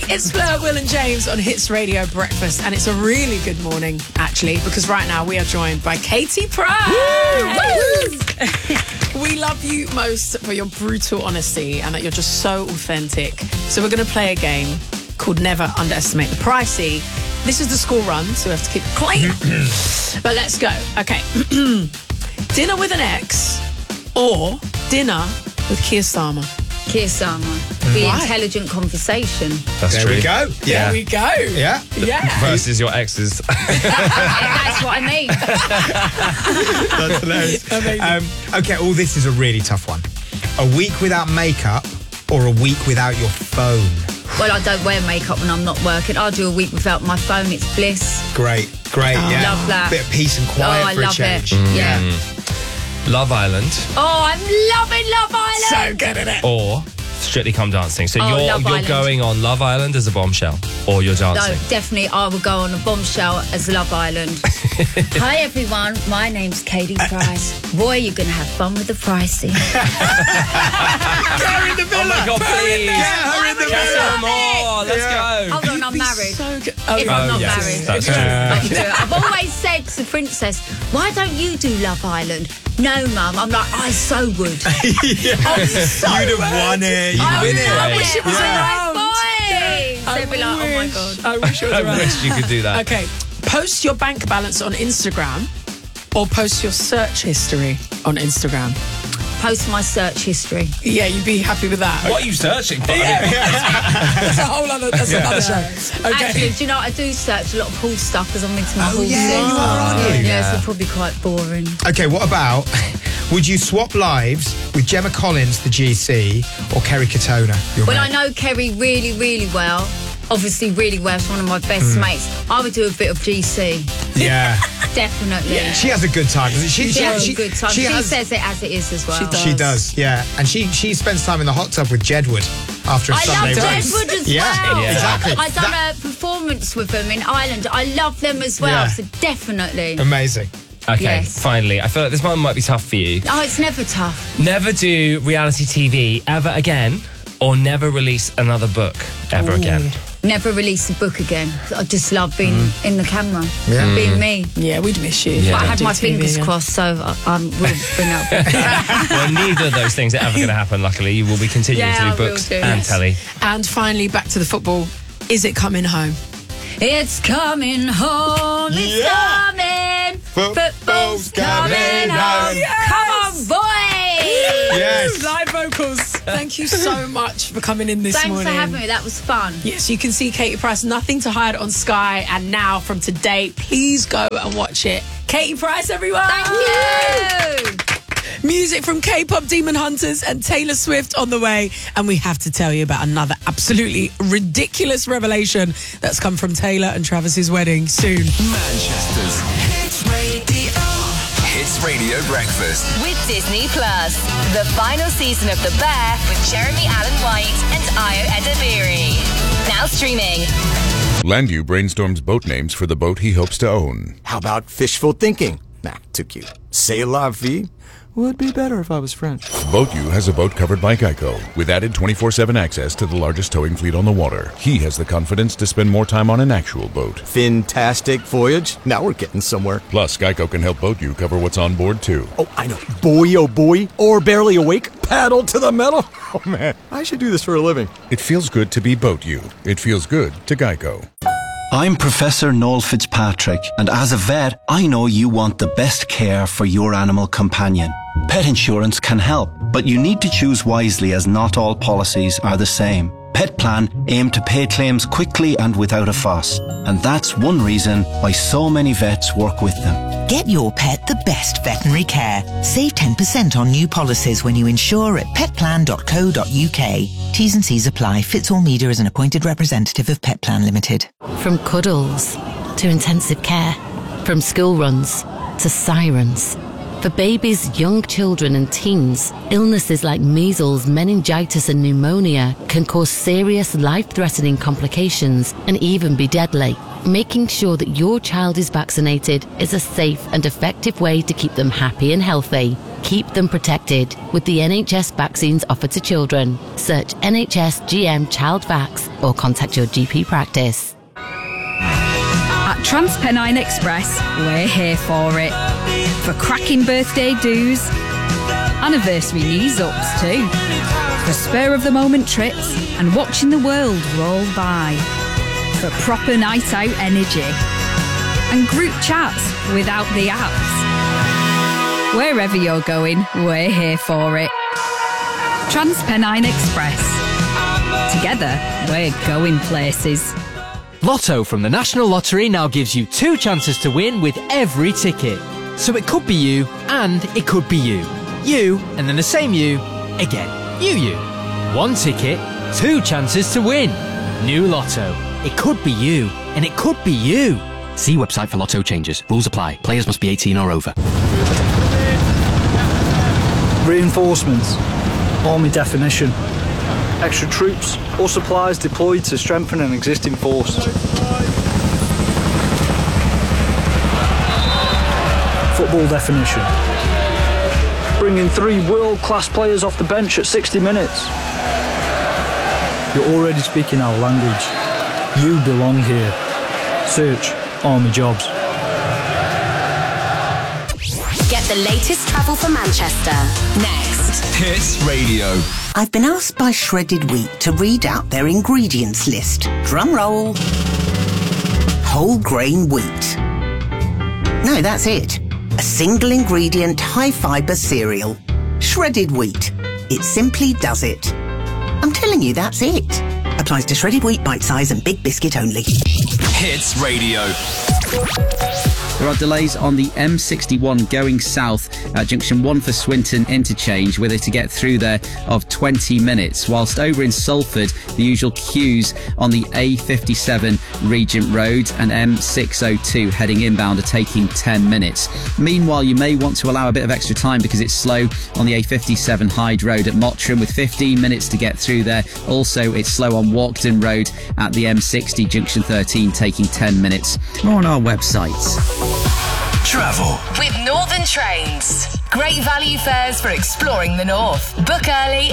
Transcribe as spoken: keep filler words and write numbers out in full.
It's Fleur, Will and James on Hits Radio Breakfast, and it's a really good morning, actually, because right now we are joined by Katie Price. We love you most for your brutal honesty and that you're just so authentic. So we're going to play a game called Never Underestimate the Pricey. This is the school run, so we have to keep it clean. But let's go. Okay. Dinner with an ex or dinner with Keir Starmer? Keir Starmer. The Why? intelligent conversation. That's there true. we go. There we go. Yeah. Yeah. Versus your exes. That's what I mean. That's hilarious. Amazing. Um, okay, oh, this is a really tough one. A week without makeup or a week without your phone? Well, I don't wear makeup when I'm not working. I'll do a week without my phone. It's bliss. Great, great, Oh, yeah. love that. Bit of peace and quiet Oh, I for love a change. it. Yeah. Love Island Oh, I'm loving Love Island. So good at it. or Strictly Come Dancing. So Oh, you're Love you're Island. going on Love Island as a bombshell or you're No, dancing. definitely I will go on a bombshell as Love Island. Hi everyone, my name's Katie Price. Boy, you're going to have fun with the Pricey. Get her in the villa. Oh my God, please. Get her in the Yes, villa. more. Let's Yeah. go. Hold on, I'm married. So good. Oh, If yeah. I'm not yes, married. that's true. I can do it. I've always said to Princess, why don't you do Love Island? No, Mum. I'm like, I so would. Yeah. so You'd have right. won it. You'd I win would it. love wish it was Yeah. around. Boys. I They'd be like, oh my wish- God. I wish it was I around. wish you could do that. Okay. Post your bank balance on Instagram or post your search history on Instagram? Post my search history. Yeah, you'd be happy with that. What are you searching for? That's a whole other, that's another show. Okay. Actually, do you know, I do search a lot of pool stuff because I'm into my Oh, horses. yeah, you are, aren't you? Yeah, so probably quite boring. Okay, what about, would you swap lives with Gemma Collins, the G C, or Kerry Katona, your Well, I mate? know Kerry really, really well. Obviously, really well. She's one of my best mates. I would do a bit of G C. Yeah. Definitely. She has a good time, doesn't she? She, has a good time. She, She, has, says it as it is as well. She does. she does, yeah. And she, she spends time in the hot tub with Jedward after a I Sunday love race. Jedward as yeah, well. Yeah. exactly. I done That- a performance with them in Ireland. I love them as well. Yeah. So definitely. Amazing. Okay, Yes. finally. I feel like this one might be tough for you. Oh, it's never tough. Never do reality T V ever again or never release another book ever again. Never release a book again. I just love being in the camera. Yeah. Being me. Yeah, we'd miss you. Yeah. But I Don't had Do my T V fingers again. crossed, so I, I will bring up. Well, neither of those things are ever going to happen, luckily. You will be continuing Yeah, to I do will books do, and yes. telly. And finally, back to the football. Is it coming home? It's coming home. It's Yeah. coming. Football's coming home. Come on, boys. Yes. Live vocals. Thank you so much for coming in this Thanks morning. for having me. That was fun. Yes, you can see Katie Price, Nothing to Hide on Sky. And now, from today, please go and watch it. Katie Price, everyone. Thank you. Music from K-pop Demon Hunters and Taylor Swift on the way. And we have to tell you about another absolutely ridiculous revelation that's come from Taylor and Travis's wedding soon. Manchester's Hits Radio. Hits Radio Breakfast. With Disney Plus, the final season of The Bear with Jeremy Allen White and Ayo Edebiri. Now streaming. Landu brainstorms boat names for the boat he hopes to own. How about fishful thinking? Nah, too cute. C'est la vie would be better if I was French. BoatU has a boat covered by Geico, with added twenty-four seven access to the largest towing fleet on the water. He has the confidence to spend more time on an actual boat. Fantastic voyage. Now we're getting somewhere. Plus, Geico can help BoatU cover what's on board, too. Oh, I know. Boy, oh boy. Or barely awake. Paddle to the metal. Oh, man. I should do this for a living. It feels good to be BoatU. It feels good to Geico. I'm Professor Noel Fitzpatrick, and as a vet, I know you want the best care for your animal companion. Pet insurance can help, but you need to choose wisely as not all policies are the same. Pet Plan aim to pay claims quickly and without a fuss, and that's one reason why so many vets work with them. Get your pet the best veterinary care. Save ten percent on new policies when you insure at pet plan dot co dot uk. T's and C's apply. Fitzall Media is an appointed representative of Pet Plan Limited. From cuddles to intensive care, from school runs to sirens. For babies, young children and teens, illnesses like measles, meningitis and pneumonia can cause serious life-threatening complications and even be deadly. Making sure that your child is vaccinated is a safe and effective way to keep them happy and healthy. Keep them protected with the N H S vaccines offered to children. Search N H S G M Child Vax or contact your G P practice. At TransPennine Express, we're here for it. For cracking birthday do's, anniversary knees-ups too. For spur-of-the-moment trips and watching the world roll by. For proper night-out energy. And group chats without the apps. Wherever you're going, we're here for it. TransPennine Express. Together, we're going places. Lotto from the National Lottery now gives you two chances to win with every ticket. So it could be you, and it could be you. You, and then the same you, again. You, you. One ticket, two chances to win. New Lotto. It could be you, and it could be you. See website for Lotto changes. Rules apply. Players must be eighteen or over. Reinforcements. Army definition. Extra troops or supplies deployed to strengthen an existing force. Football definition. Bringing three world-class players off the bench at sixty minutes. You're already speaking our language. You belong here. Search Army Jobs. Get the latest travel for Manchester. Next. Hits Radio. I've been asked by Shredded Wheat to read out their ingredients list. Drum roll. Whole grain wheat. No, that's it. A single ingredient high fibre cereal. Shredded wheat. It simply does it. I'm telling you, that's it. Applies to shredded wheat, bite size and big biscuit only. Hits Radio. There are delays on the M sixty-one going south at junction one for Swinton interchange, with it to get through there of twenty minutes, whilst over in Salford the usual queues on the A fifty-seven Regent Road and M six oh two heading inbound are taking ten minutes. Meanwhile, you may want to allow a bit of extra time because it's slow on the A fifty-seven Hyde Road at Mottram with fifteen minutes to get through there. Also, it's slow on Walkden Road at the M sixty junction thirteen taking ten minutes. More on our website. Travel with Northern Trains. Great value fares for exploring the north. Book early